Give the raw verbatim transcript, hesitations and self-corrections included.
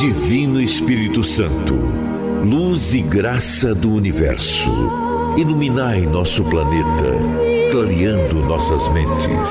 Divino Espírito Santo, luz e graça do universo, iluminai nosso planeta, clareando nossas mentes.